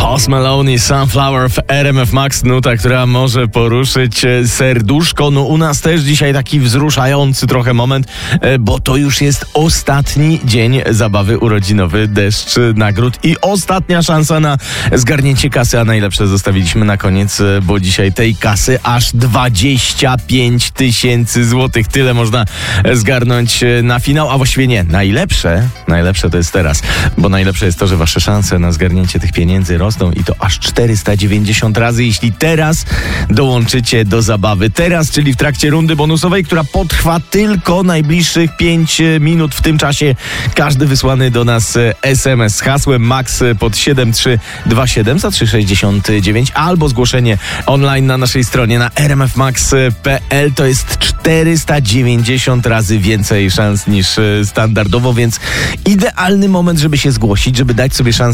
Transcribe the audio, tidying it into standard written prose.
Post Malone, Sunflower w RMF Max, nuta, która może poruszyć serduszko. No u nas też dzisiaj taki wzruszający trochę moment, bo to już jest ostatni dzień zabawy urodzinowy, deszcz nagród i ostatnia szansa na zgarnięcie kasy, a najlepsze zostawiliśmy na koniec, bo dzisiaj tej kasy aż 25 000 złotych. Tyle można zgarnąć na finał, a właściwie nie. Najlepsze to jest teraz, bo najlepsze jest to, że wasze szanse na zgarnięcie tych pieniędzy rosną i to aż 490 razy, jeśli teraz dołączycie do zabawy. Teraz, czyli w trakcie rundy bonusowej, która potrwa tylko najbliższych 5 minut. W tym czasie każdy wysłany do nas SMS z hasłem MAX pod 7327 za 3,69 albo zgłoszenie online na naszej stronie na rmfmax.pl. To jest 490 razy więcej szans niż standardowo, więc idealny moment, żeby się zgłosić, żeby dać sobie szansę